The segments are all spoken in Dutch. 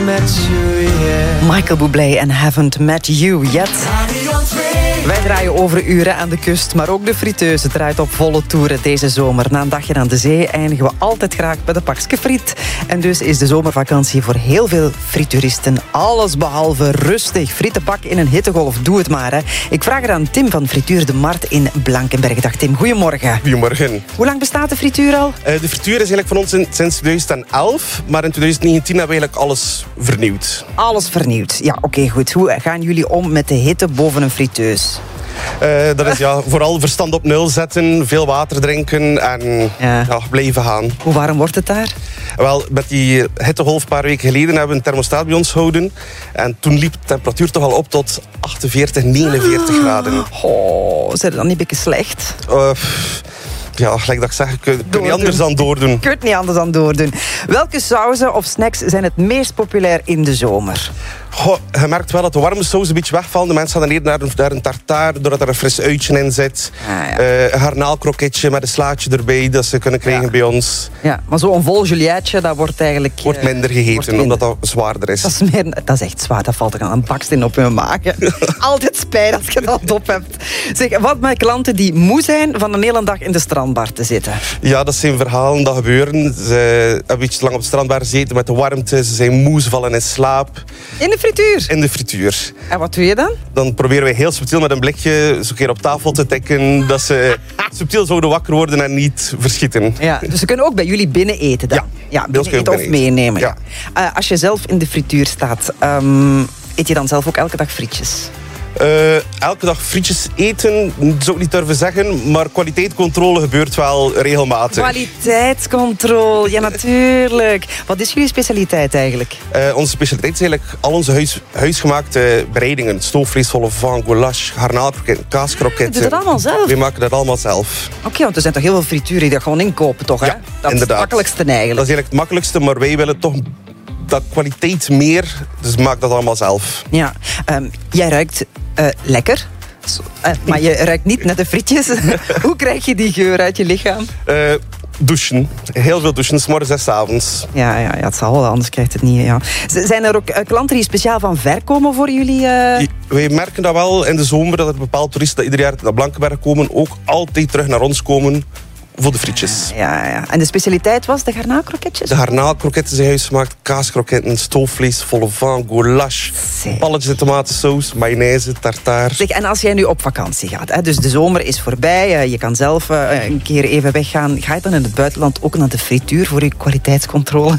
Michael Bublé en Haven't Met You Yet. Wij draaien over uren aan de kust, maar ook de friteuse draait op volle toeren deze zomer. Na een dagje aan de zee eindigen we altijd graag bij de pakske friet. En dus is de zomervakantie voor heel veel frituuristen alles behalve rustig. Frieten pakken in een hittegolf, doe het maar. Hè. Ik vraag het aan Tim van Frituur de Mart in Blankenberg. Dag Tim, goedemorgen. Goedemorgen. Hoe lang bestaat de frituur al? De frituur is eigenlijk van ons sinds 2011, maar in 2019 hebben we eigenlijk alles vernieuwd. Alles vernieuwd. Ja, oké, goed. Hoe gaan jullie om met de hitte boven een friteus? Dat is vooral verstand op nul zetten, veel water drinken en blijven gaan. Hoe warm wordt het daar? Wel, met die hittegolf een paar weken geleden hebben we een thermostaat bij ons houden. En toen liep de temperatuur toch al op tot 48, 49 graden. Oh, is dat dan niet een beetje slecht? Gelijk dat ik zeg, kun je niet anders dan doordoen. Kun je het niet anders dan doordoen. Welke sauzen of snacks zijn het meest populair in de zomer? Je merkt wel dat de warme saus een beetje wegvallen. De mensen gaan eerder naar een tartaar, doordat er een fris uitje in zit. Een garnaalkroketje met een slaatje erbij, dat ze kunnen krijgen bij ons. Ja, maar zo'n vol Julietje, dat wordt eigenlijk... Wordt minder gegeten, omdat dat zwaarder is. Dat is echt zwaar, dat valt er aan een baksteen op hun maag. Altijd spijt als je dat op hebt. Zeg, wat met klanten die moe zijn van een hele dag in de strandbar te zitten? Ja, dat zijn verhalen dat gebeuren. Ze hebben een beetje lang op de strandbar gezeten met de warmte. Ze zijn moe, ze vallen in slaap. In de frituur? In de frituur. En wat doe je dan? Dan proberen wij heel subtiel met een blikje zo'n keer op tafel te tikken, dat ze subtiel zouden wakker worden en niet verschieten. Ja, dus ze kunnen ook bij jullie binnen eten dan? Ja, binnen eten of meenemen. Ja. Als je zelf in de frituur staat, eet je dan zelf ook elke dag frietjes? Elke dag frietjes eten, zou ik niet durven zeggen, maar kwaliteitscontrole gebeurt wel regelmatig. Kwaliteitscontrole, ja natuurlijk. Wat is jullie specialiteit eigenlijk? Onze specialiteit is eigenlijk al onze huisgemaakte bereidingen. Stoofvlees, vol au vent, goulash, garnaalkroketten, kaaskroketten. Doe je dat allemaal zelf? We maken dat allemaal zelf. Oké, want er zijn toch heel veel frituren die dat gewoon inkopen, toch? Ja, hè? Dat inderdaad. is het makkelijkste eigenlijk. Dat is eigenlijk het makkelijkste, maar wij willen toch dat kwaliteit meer, dus maak dat allemaal zelf. Ja, jij ruikt lekker, maar je ruikt niet naar de frietjes. Hoe krijg je die geur uit je lichaam? Douchen. Heel veel douchen, 's morgens en 's avonds. Ja, het zal wel, anders krijgt het niet. Ja. Zijn er ook klanten die speciaal van ver komen voor jullie? Wij merken dat wel in de zomer, dat er bepaalde toeristen dat ieder jaar naar Blankenberg komen, ook altijd terug naar ons komen voor de frietjes. Ja. En de specialiteit was de garnaalkroketjes? De garnaalkroketten zijn huisgemaakt, kaaskroketten, stoofvlees, vol au vent, goulash, balletjes in tomatensaus, mayonaise, tartaar. Zeg, en als jij nu op vakantie gaat, hè, dus de zomer is voorbij, je kan zelf een keer even weggaan, ga je dan in het buitenland ook naar de frituur voor je kwaliteitscontrole?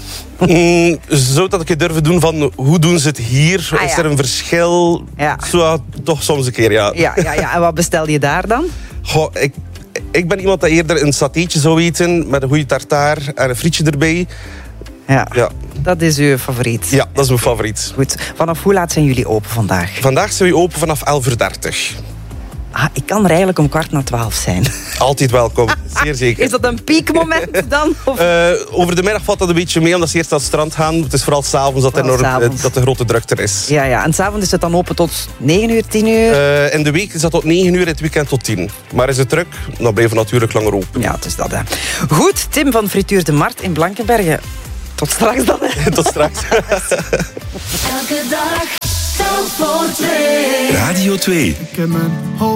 Zou dat ik je durven doen van hoe doen ze het hier? Is er een verschil? Ja. Zo, toch soms een keer, ja. Ja. En wat bestel je daar dan? Ik ben iemand dat eerder een satéetje zou eten met een goede tartaar en een frietje erbij. Ja. Dat is uw favoriet. Ja, dat is mijn favoriet. Goed. Vanaf hoe laat zijn jullie open vandaag? Vandaag zijn we open vanaf 11:30 uur. Ik kan er eigenlijk om 11:15 zijn. Altijd welkom, zeer zeker. Is dat een piekmoment dan? Of? Over de middag valt dat een beetje mee, omdat ze eerst naar het strand gaan. Het is vooral 's avonds dat de grote drukte is. Ja. En 's avonds is het dan open tot 9 uur, 10 uur? In de week is dat tot 9 uur, in het weekend tot 10. Maar is het druk, dan blijven we natuurlijk langer open. Ja, het is dat, hè. Goed, Tim van Frituur de Mart in Blankenbergen. Tot straks dan, hè. Tot straks. Elke dag, telk voor 2. Radio 2. Ik heb mijn